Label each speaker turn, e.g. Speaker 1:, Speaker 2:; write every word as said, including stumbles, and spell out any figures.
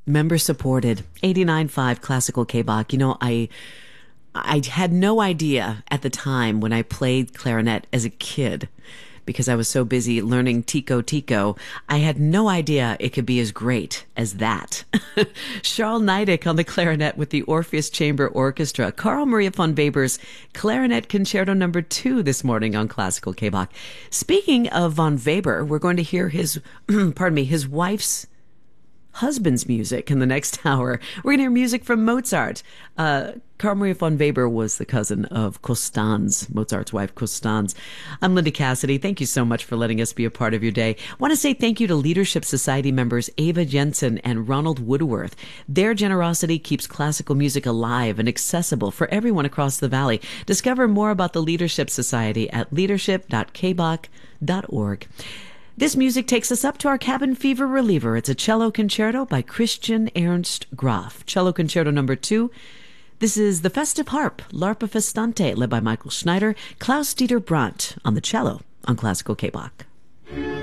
Speaker 1: Member supported. eighty-nine point five Classical K-Bach. You know, I I had no idea at the time when I played clarinet as a kid, because I was so busy learning Tico Tico. I had no idea it could be as great as that. Charles Neidig on the clarinet with the Orpheus Chamber Orchestra. Carl Maria von Weber's Clarinet Concerto number two this morning on Classical K-Bach. Speaking of von Weber, we're going to hear his, pardon me, his wife's husband's music in the next hour. We're going to hear music from Mozart. Uh, Carl Maria von Weber was the cousin of Constanze, Mozart's wife, Constanze. I'm Linda Cassidy. Thank you so much for letting us be a part of your day. I want to say thank you to Leadership Society members Ava Jensen and Ronald Woodworth. Their generosity keeps classical music alive and accessible for everyone across the valley. Discover more about the Leadership Society at leadership dot k bach dot org. This music takes us up to our cabin fever reliever. It's a cello concerto by Christian Ernst Graf. Cello concerto number two. This is the Festive Harp, L'Arpa Festante, led by Michael Schneider, Klaus-Dieter Brandt on the cello on Classical K-Bach.